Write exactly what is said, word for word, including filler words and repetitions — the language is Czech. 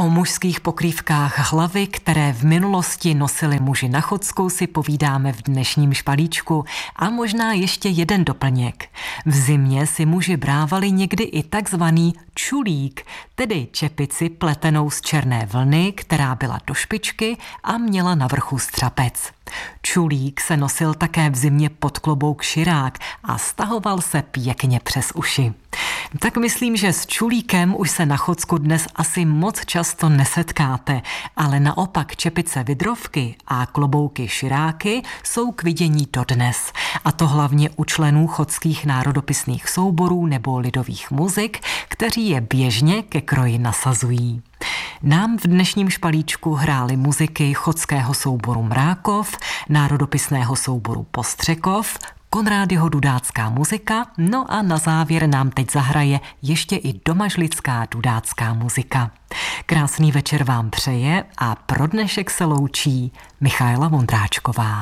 O mužských pokrývkách hlavy, které v minulosti nosili muži na Chodsku, si povídáme v dnešním špalíčku. A možná ještě jeden doplněk. V zimě si muži brávali někdy i takzvaný čulík, tedy čepici pletenou z černé vlny, která byla do špičky a měla na vrchu střapec. Čulík se nosil také v zimě pod klobouk širák a stahoval se pěkně přes uši. Tak myslím, že s čulíkem už se na Chodsku dnes asi moc často nesetkáte, ale naopak čepice vidrovky a klobouky širáky jsou k vidění dodnes. A to hlavně u členů chodských národopisných souborů nebo lidových muzik, kteří je běžně ke kroji nasazují. Nám v dnešním špalíčku hrály muziky chodského souboru Mrákov, národopisného souboru Postřekov, Konrádyho dudácká muzika, no a na závěr nám teď zahraje ještě i domažlická dudácká muzika. Krásný večer vám přeje a pro dnešek se loučí Michaela Vondráčková.